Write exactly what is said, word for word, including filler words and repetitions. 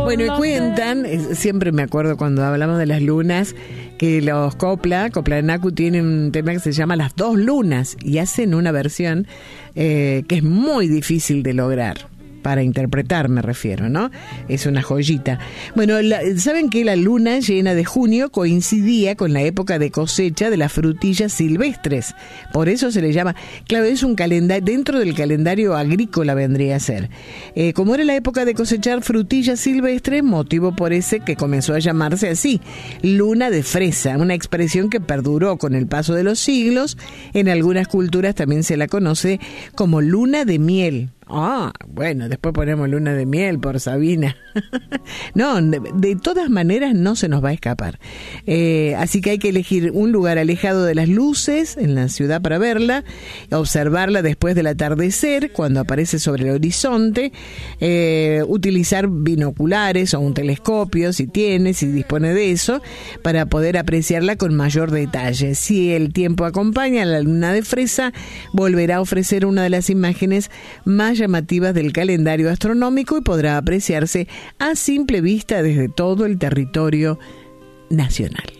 Bueno, y cuentan, siempre me acuerdo cuando hablamos de las lunas, que los Copla, Copla Naku, tienen un tema que se llama Las Dos Lunas, y hacen una versión eh, que es muy difícil de lograr. Para interpretar me refiero, ¿no? Es una joyita. Bueno, la, ¿saben que la luna llena de junio coincidía con la época de cosecha de las frutillas silvestres? Por eso se le llama, claro, es un calendario, dentro del calendario agrícola vendría a ser. Eh, como era la época de cosechar frutillas silvestres, motivo por ese que comenzó a llamarse así, luna de fresa, una expresión que perduró con el paso de los siglos. En algunas culturas también se la conoce como luna de miel. Ah, bueno, después ponemos luna de miel por Sabina. No, de, de todas maneras no se nos va a escapar. Eh, así que hay que elegir un lugar alejado de las luces en la ciudad para verla, observarla después del atardecer, cuando aparece sobre el horizonte, eh, utilizar binoculares o un telescopio, si tiene, si dispone de eso, para poder apreciarla con mayor detalle. Si el tiempo acompaña a la luna de fresa, volverá a ofrecer una de las imágenes más llamativas del calendario astronómico y podrá apreciarse a simple vista desde todo el territorio nacional.